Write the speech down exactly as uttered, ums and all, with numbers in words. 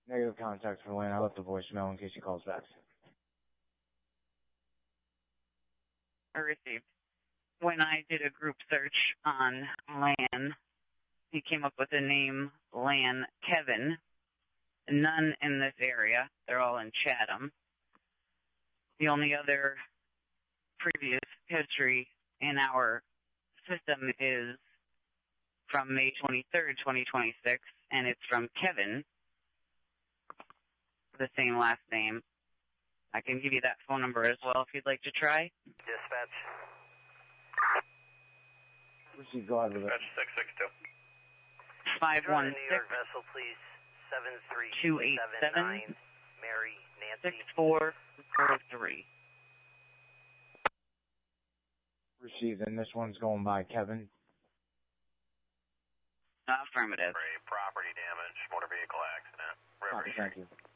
Negative contact for Lynn. I left a voicemail in case he calls back. I received. When I did a group search on Lan, he came up with the name Lan Kevin. None in this area. They're all in Chatham. The only other previous history in our system is from May twenty-third, twenty twenty-six, and it's from Kevin, the same last name. I can give you that phone number as well if you'd like to try. Dispatch. Proceed, go ahead with it. Dispatch six six two. five one New York six, vessel, please. seven three two eight seven seven, nine. Mary Nancy. six four four three. Received, and this one's going by Kevin. Affirmative. Property damage, motor vehicle accident. River Okay, thank you.